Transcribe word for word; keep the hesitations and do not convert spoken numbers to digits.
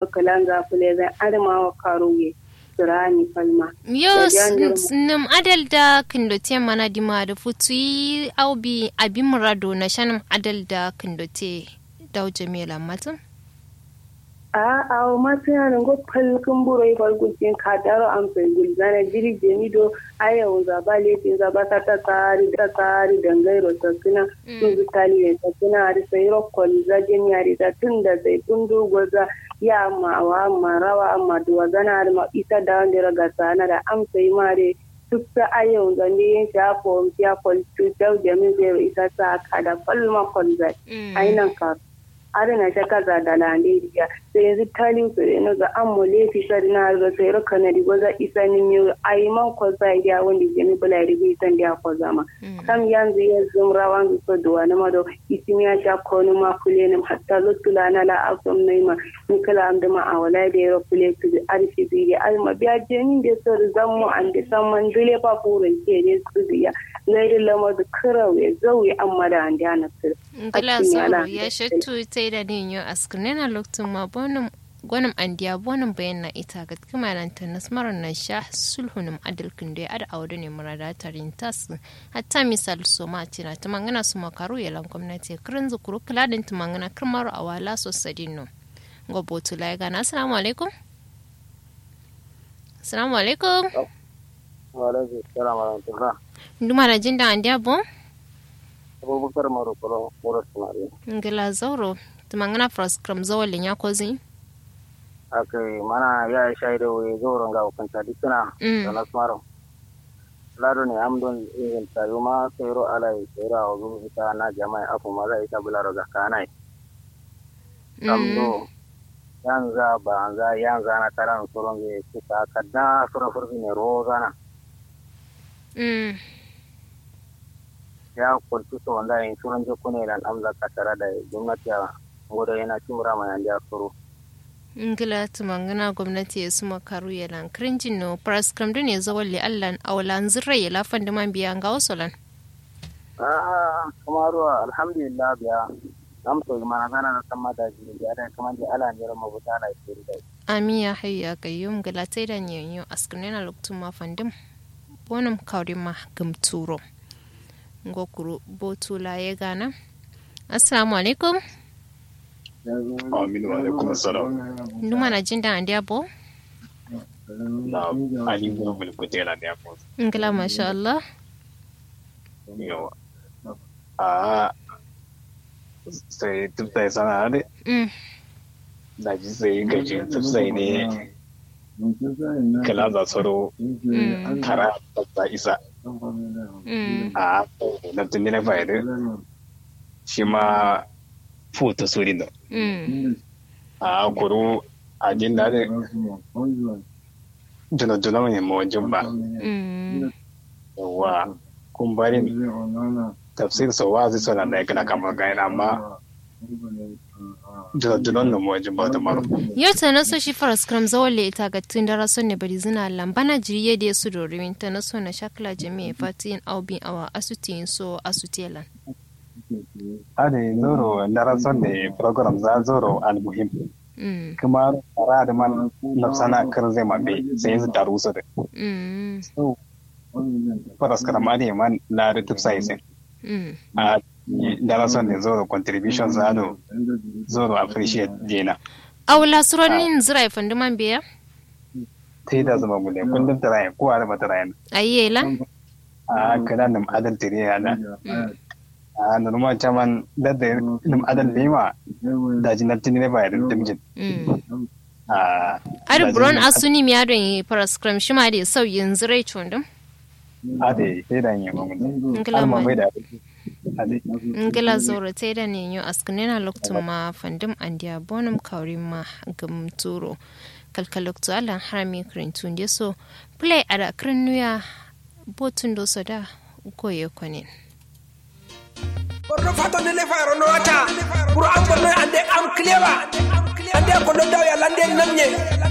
kalanga kule zan arma wa karuye surani falma yo nam adal da kindote mana dima da futu aubi abin murado na shanam adal da kindote daw jamila matan a a mata yana go falkin burai falkucin kadaro an sai gulzana jiri jemido ayawo zabale tin zabata ta tsari da tsari dangairo ta kina sun zutali ne ta kina da sai rokkol za jemiari da tunda zai tundu goza ya mawa marawa amma duwa zana da isa da wanda ga sana da am sai mare tukta ayawo zande yin shafo ya kwaltu da jemi zai isa ta kada falma kwalza ainan ka adana ta kaza da Nigeria sai yanzu talin su ne ga amole fi shari na ga sai raka na digo za isa ni mi ai man ko sai ya wanda jemi bula ribi san da ko zama kam yanzu ya zumra wanzu so do wani mado isimiya sha ko ni ma kule ne hatta lutula na la afam nei ma ni kala am da ma awala da ro kule tu arfi bi al ma biya jeni da so zammu an da samman dole fa furin ke ne su biya ngai lama da karawe zawi amma da an da na sir ngala so ya shattu tai da din yo askunena loktum ma bonum gonum andiya bonum bayan na ita ga kuma nan tanas maran na sha sulhunum adal kinde ada awdo ne murada tarin tas hatta misal so ma tina ta mangana su makaru ya lan gwamnati kirin zukuru kladin ta mangana kirmaru awala so sadino gobotu la ga na assalamu alaikum assalamu alaikum wa alaikum assalam wa rahmatullah nduma na jinda andiya bon abubakar maro kolo moro tunare ngila zauro tumangana fras kram zawalin ya kozi akai mana ya shaida we zauro ga kanta dikana sana smaro lado ne amdon in tayuma sayro alai sayra ozu ita na jama'a afu maza ita bularo ga kanai amdo yanza ba anza yanza na taran soronge kuta kadda sura furbi ne rozana mm ya kwaltu su wanda yin sunan jikune da amza kasara da gwamnati a wadda yana cimura mai yanzu a kuro. Ingila tumangana gwamnati ya suma karu ya lan kirinjin no praskram da ne zawon li allan awalan zirrai ya lafan da man biya ga wasu lan. Ah, kamar ruwa alhamdulillah biya amsa mana zana na san mata ji biya da kamar da ala ne rama buta na isiri da. Ami ya hayya gayyum gala tai da nyanyo askunena loktum ma fandim bonum kawrima gumturo. Ngokuru botula ya gana. Assalamu alaikum. Aminu alaikum assalam. Nduma na jinda andia bo? Na ali bulbul kutela ne ko. Ngala masha Allah. Yo. Ah. Sai tufta sana ne. Mm. Da ji sai gaji tufta ne. Kala za soro. Tara ta isa. a na tuni na fayyadu shi ma foto suri da a kuru a jin daɗin juna-juna mai mawajin ba yawa kumbarin tafsir sau wa zai sauran da ya gina kamar gani amma juna-junan da mawajin ba ta maro yau ta naso shi faras kram zawale ita ga tun da rason ne bari zina lambana jiriye da ya su dorin ta naso na shakla jami'a fatiyin aubin awa asuti so asutiyalan ade zoro na rason ne program za zoro almuhim kuma fara da man nafsana kar zai mabe sai yanzu taru su da so faras kram ade man na da tufsai sai a da rason ne zoro contributions ado zoro appreciate dena awla suronin zirai fanduman biya tai da zama gune kundin tarayin ko arba tarayin ayyela a kana nam adal tiriya da a normal chaman da da nam adal bima da jinatin ne ba da dimjin a ar bron asuni mi adon parascram shima da sauyin zirai chondum ade sai da yin mamun ngala mai da ngala zoro tai da ne yo askunena loktum ma fandum andia bonum kaurima gum turo kalkalokto alan harami krintun de so play ada krinuya botun do soda koye konin borno fato ne le faro no ata pour am borno ande am clewa ande ko do daw ya lande namne